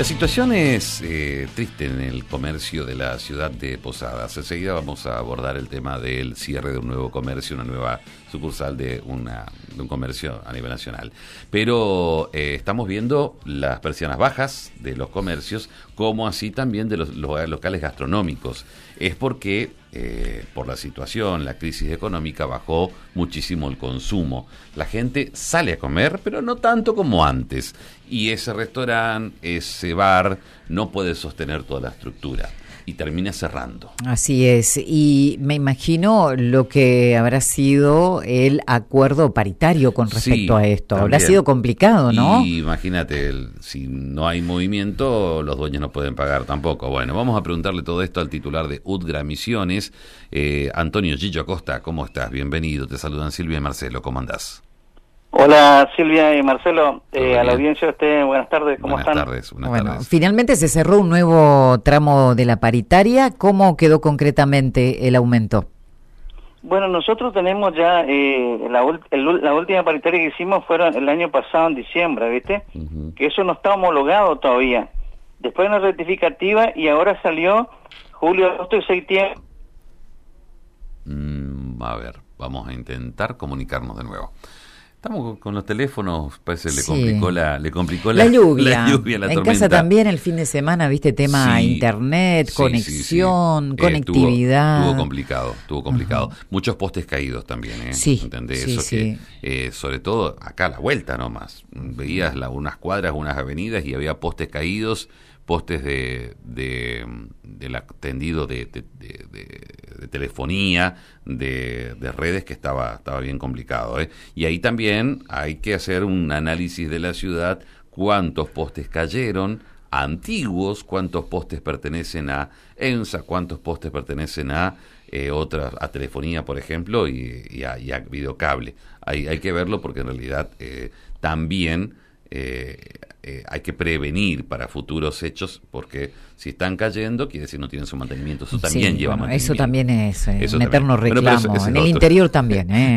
La situación es triste en el comercio de la ciudad de Posadas. Enseguida vamos a abordar el tema del cierre de un nuevo comercio, una nueva sucursal de un comercio a nivel nacional. Pero estamos viendo las persianas bajas de los comercios, como así también de los locales gastronómicos. Es porque por la situación, la crisis económica, bajó muchísimo el consumo. La gente sale a comer, pero no tanto como antes. Y ese restaurante, ese bar, no puede sostener toda la estructura y termina cerrando. Así es, y me imagino lo que habrá sido el acuerdo paritario con respecto a esto. También. Habrá sido complicado, ¿no? Y imagínate, si no hay movimiento, los dueños no pueden pagar tampoco. Bueno, vamos a preguntarle todo esto al titular de UDGRA Misiones, Antonio Gillo Acosta. ¿Cómo estás? Bienvenido. Te saludan Silvia y Marcelo. ¿Cómo andás? Hola Silvia y Marcelo, a la audiencia de ustedes, buenas tardes, ¿cómo están? Buenas tardes. Finalmente se cerró un nuevo tramo de la paritaria. ¿Cómo quedó concretamente el aumento? Bueno, nosotros tenemos ya, la última paritaria que hicimos fueron el año pasado en diciembre, ¿viste? Uh-huh. Que eso no está homologado todavía. Después una rectificativa y ahora salió julio, agosto y septiembre. A ver, vamos a intentar comunicarnos de nuevo. Estamos con los teléfonos, parece le complicó la lluvia, la tormenta. En casa también el fin de semana, viste, tema internet, conexión, conectividad. Estuvo complicado. Uh-huh. Muchos postes caídos también, ¿entendés? Que sobre todo acá a la vuelta nomás. Veías unas cuadras, unas avenidas y había postes caídos, postes de tendido de telefonía, de redes, que estaba bien complicado, ¿eh? Y ahí también hay que hacer un análisis de la ciudad, cuántos postes cayeron, antiguos, cuántos postes pertenecen a ENSA, cuántos postes pertenecen a otras, a telefonía, por ejemplo, y a videocable. Hay que verlo porque en realidad también hay que prevenir para futuros hechos, porque si están cayendo, quiere decir no tienen su mantenimiento. Eso también lleva mantenimiento. Eso también es un eterno reclamo. En el interior también,